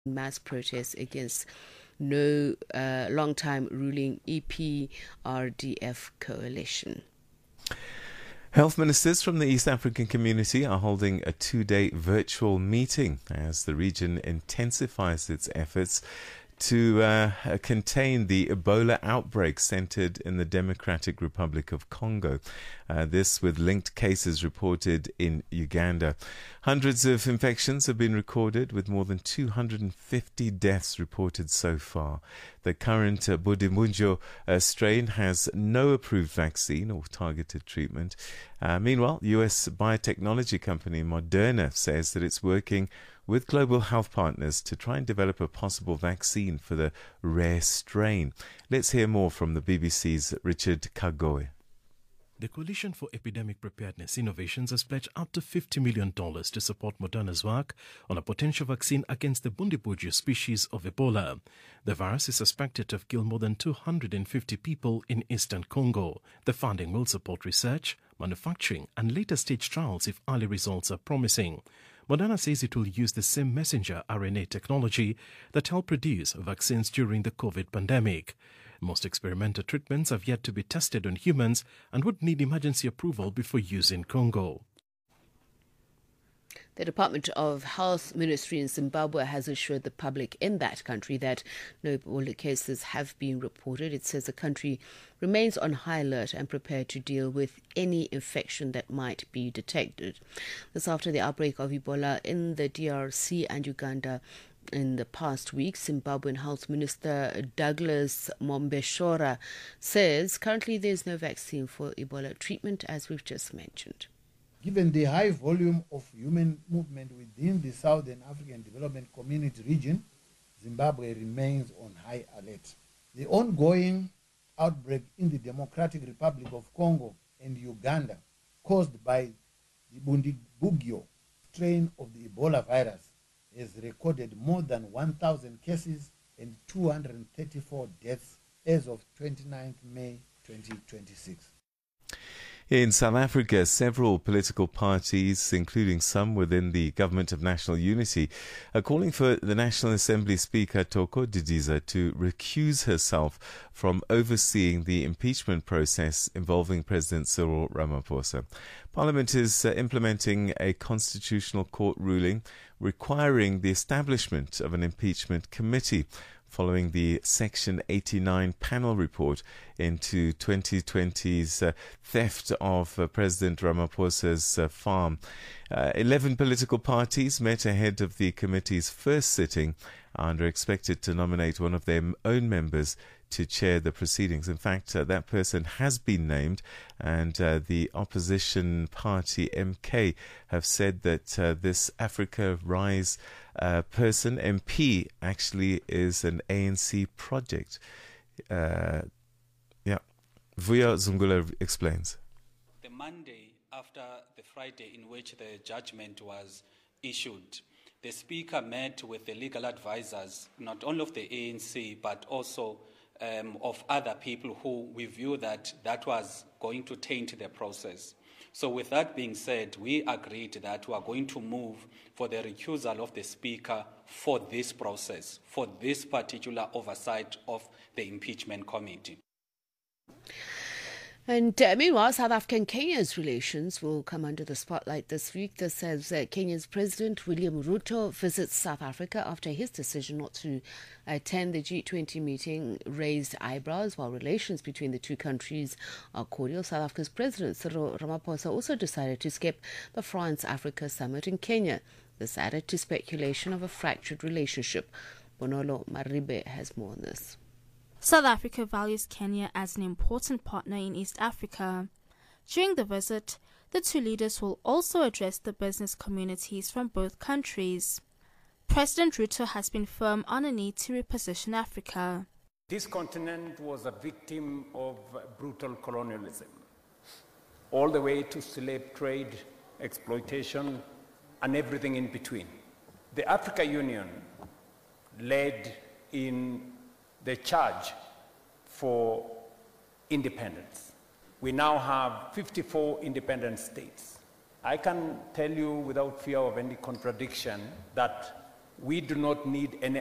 mass protests against no long-time ruling EPRDF coalition. Health ministers from the East African community are holding a two-day virtual meeting as the region intensifies its efforts to contain the Ebola outbreak centered in the Democratic Republic of Congo. This with linked cases reported in Uganda. Hundreds of infections have been recorded with more than 250 deaths reported so far. The current Bundibugyo strain has no approved vaccine or targeted treatment. Meanwhile, US biotechnology company Moderna says that it's working with global health partners to try and develop a possible vaccine for the rare strain. Let's hear more from the BBC's Richard Kagoe. The Coalition for Epidemic Preparedness Innovations has pledged up to $50 million to support Moderna's work on a potential vaccine against the Bundibugyo species of Ebola. The virus is suspected to have killed more than 250 people in eastern Congo. The funding will support research, manufacturing and later stage trials if early results are promising. Moderna says it will use the same messenger RNA technology that helped produce vaccines during the COVID pandemic. Most experimental treatments have yet to be tested on humans and would need emergency approval before use in Congo. The Department of Health Ministry in Zimbabwe has assured the public in that country that no Ebola cases have been reported. It says the country remains on high alert and prepared to deal with any infection that might be detected. This after the outbreak of Ebola in the DRC and Uganda in the past week. Zimbabwean Health Minister Douglas Mombeshora says currently there is no vaccine for Ebola treatment, as we've just mentioned. Given the high volume of human movement within the Southern African Development Community region, Zimbabwe remains on high alert. The ongoing outbreak in the Democratic Republic of Congo and Uganda, caused by the Bundibugyo strain of the Ebola virus, has recorded more than 1,000 cases and 234 deaths as of 29 May 2026. In South Africa, several political parties, including some within the Government of National Unity, are calling for the National Assembly Speaker Thoko Didiza to recuse herself from overseeing the impeachment process involving President Cyril Ramaphosa. Parliament is implementing a constitutional court ruling requiring the establishment of an impeachment committee following the Section 89 panel report into 2020's theft of President Ramaphosa's farm. 11 political parties met ahead of the committee's first sitting and are expected to nominate one of their own members to chair the proceedings. In fact, that person has been named, and the opposition party MK have said that this Africa Rise person, MP, actually is an ANC project. Vuya Zungula explains. The Monday after the Friday in which the judgment was issued, the Speaker met with the legal advisors, not only of the ANC, but also of other people who we view that was going to taint the process. So with that being said, we agreed that we are going to move for the recusal of the Speaker for this process, for this particular oversight of the impeachment committee. And meanwhile, South Africa and Kenya's relations will come under the spotlight this week. This as Kenya's President William Ruto visits South Africa after his decision not to attend the G20 meeting raised eyebrows. While relations between the two countries are cordial, South Africa's President Cyril Ramaphosa also decided to skip the France-Africa summit in Kenya. This added to speculation of a fractured relationship. Bonolo Maribe has more on this. South Africa values Kenya as an important partner in East Africa. During the visit, the two leaders will also address the business communities from both countries. President Ruto has been firm on a need to reposition Africa. This continent was a victim of brutal colonialism, all the way to slave trade, exploitation, and everything in between. The Africa Union led in the charge for independence. We now have 54 independent states. I can tell you without fear of any contradiction that We do not need any